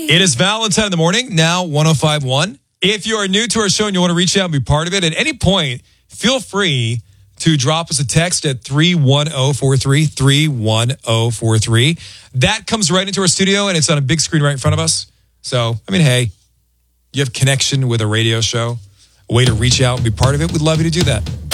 It is Valentine in the morning, now 105.1. If you are new to our show and you want to reach out and be part of it, at any point, feel free to drop us a text at 31043, 31043. That comes right into our studio, and it's on a big screen right in front of us. So, hey, you have connection with a radio show, a way to reach out and be part of it. We'd love you to do that.